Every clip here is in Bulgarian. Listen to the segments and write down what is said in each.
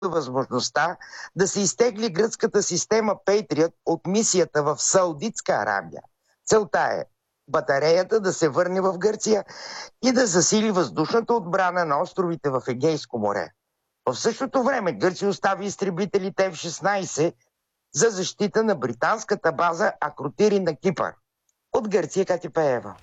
възможността да се изтегли гръцката система Patriot от мисията в Саудитска Арабия. Целта е батареята да се върне в Гърция и да засили въздушната отбрана на островите в Егейско море. В същото време Гърция остави изтребителите F-16 за защита на британската база Акротири на Кипър. От Гърция Катя Пеева.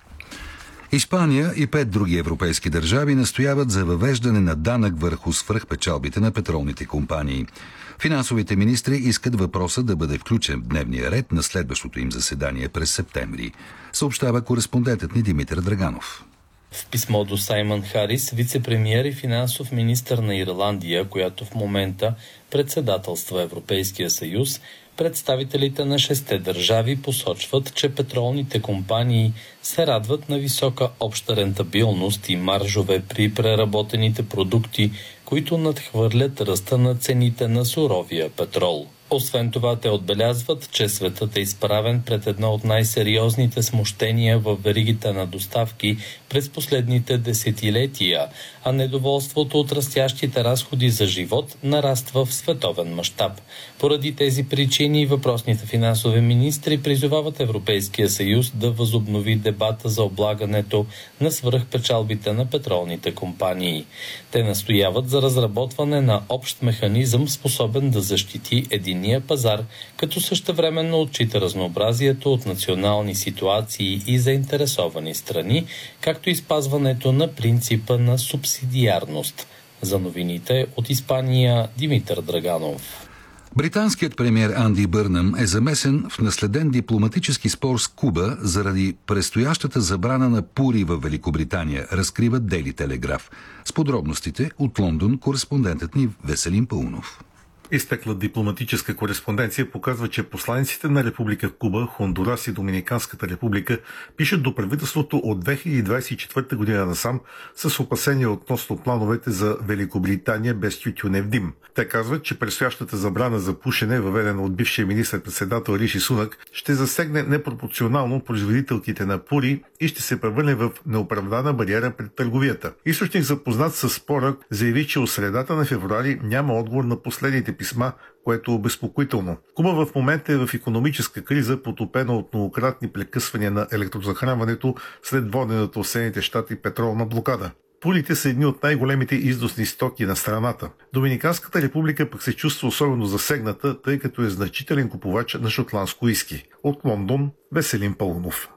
Испания и 5 други европейски държави настояват за въвеждане на данък върху свръхпечалбите на петролните компании. Финансовите министри искат въпроса да бъде включен в дневния ред на следващото им заседание през септември, съобщава кореспондентът ни Димитър Драганов. В писмо до Саймън Харис, вице-премиер и финансов министър на Ирландия, която в момента председателства Европейския съюз, представителите на 6 държави посочват, че петролните компании се радват на висока обща рентабилност и маржове при преработените продукти, които надхвърлят ръста на цените на суровия петрол. Освен това, те отбелязват, че светът е изправен пред едно от най-сериозните смущения в веригите на доставки през последните десетилетия, а недоволството от растящите разходи за живот нараства в световен мащаб. Поради тези причини въпросните финансови министри призовават Европейския съюз да възобнови дебата за облагането на свръхпечалбите на петролните компании. Те настояват за разработване на общ механизъм, способен да защити единния пазар, като същевременно отчита разнообразието от национални ситуации и заинтересовани страни, както и спазването на принципа на субсидиарност. За новините от Испания Димитър Драганов. Британският премиер Анди Бърнъм е замесен в наследен дипломатически спор с Куба заради предстоящата забрана на пури в Великобритания, разкрива Дейли Телеграф. С подробностите от Лондон кореспондентът ни Веселин Паунов. Изтекла дипломатическа кореспонденция показва, че посланиците на Република Куба, Хондурас и Доминиканската република пишат до правителството от 2024 година насам с опасения относно плановете за Великобритания без тютюнев дим. Те казват, че предстоящата забрана за пушене, въведена от бившия министър-председател Риши Сунак, ще засегне непропорционално производителките на пури и ще се превърне в неоправдана бариера пред търговията. Източник, запознат с спора, заяви, че от средата на февруари няма отговор на последните писма, което е обезпокоително. Куба в момента е в икономическа криза, потопена от многократни прекъсвания на електрозахранването след водената от Съединените щати петролна блокада. Пулите са едни от най-големите износни стоки на страната. Доминиканската република пък се чувства особено засегната, тъй като е значителен купувач на шотландско уиски. От Лондон Веселин Паунов.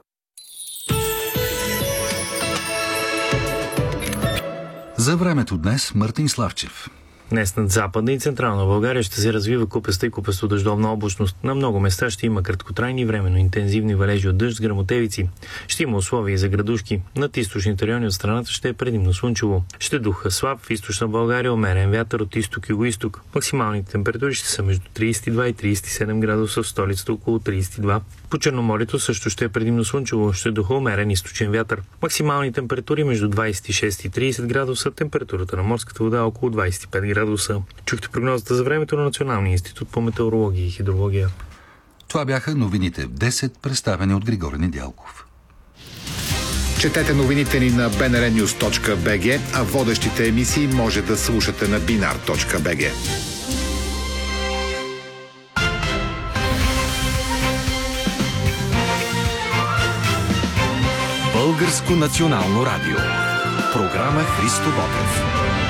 За времето днес Мартин Славчев. Днес над Западна и Централна България ще се развива купеста и купесто-дъждовна облачност. На много места ще има краткотрайни временно интензивни валежи от дъжд с гръмотевици. Ще има условия за градушки. Над източните райони от страната ще е предимно слънчево. Ще духа слаб в източна България, умерен вятър от изток-югоизток. Максималните температури ще са между 32 и 37 градуса, в столицата около 32. По Черноморието също ще е предимно слънчево, ще духа умерен източен вятър. Максимални температури между 26 и 30 градуса, температурата на морската вода около 25 градуса. Чухте прогнозата за времето на Националния институт по метеорология и хидрология. Това бяха новините в 10, представени от Григорий Недялков. Четете новините ни на bnrnews.bg, а водещите емисии може да слушате на binar.bg. Българско национално радио. Програма Христо Ботев.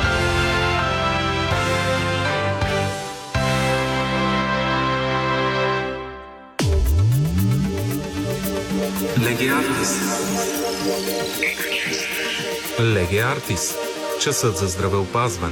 Леге Артис. Леге Артис. Часът за здравеопазване.